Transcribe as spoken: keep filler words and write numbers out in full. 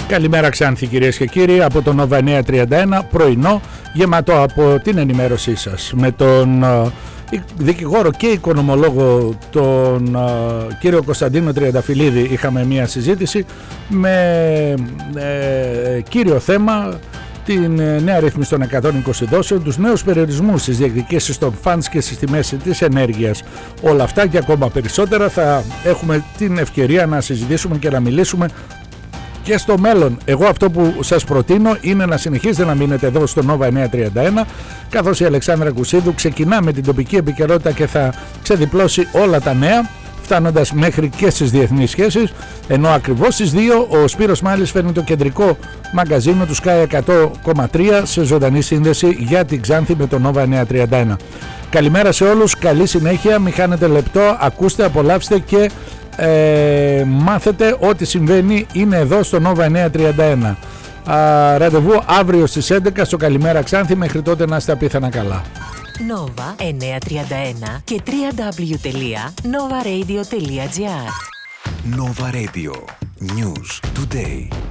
Καλημέρα Ξάνθη κυρίες και κύριοι από το Nova εννιακόσια τριάντα ένα, πρωινό γεμάτο από την ενημέρωσή σας. Με τον uh, δικηγόρο και οικονομολόγο τον uh, κύριο Κωνσταντίνο Τριανταφυλλίδη είχαμε μια συζήτηση με ε, κύριο θέμα την νέα ρύθμιση των εκατόν είκοσι δόσεων, τους νέους περιορισμούς στις διεκδικήσεις των funds και στις τιμές της ενέργειας. Όλα αυτά και ακόμα περισσότερα θα έχουμε την ευκαιρία να συζητήσουμε και να μιλήσουμε και στο μέλλον. Εγώ αυτό που σας προτείνω είναι να συνεχίσετε να μείνετε εδώ στο Nova εννιακόσια τριάντα ένα, καθώς η Αλεξάνδρα Κουσίδου ξεκινά με την τοπική επικαιρότητα και θα ξεδιπλώσει όλα τα νέα, φτάνοντας μέχρι και στις διεθνείς σχέσεις, ενώ ακριβώς στις δύο ο Σπύρος Μάλης φέρνει το κεντρικό μαγκαζίνο του Sky εκατό κόμμα τρία σε ζωντανή σύνδεση για την Ξάνθη με το Nova εννιακόσια τριάντα ένα. Καλημέρα σε όλους, καλή συνέχεια, μην χάνετε λεπτό, ακούστε, απολαύστε και Ε, μάθετε ό,τι συμβαίνει είναι εδώ στο Nova εννιακόσια τριάντα ένα. Α, ραντεβού αύριο στις έντεκα στο Καλημέρα Ξάνθη. Μέχρι τότε να είστε απίθανα καλά. Nova εννιακόσια τριάντα ένα και double-u double-u double-u τελεία nova radio τελεία gr. Nova Radio. News today.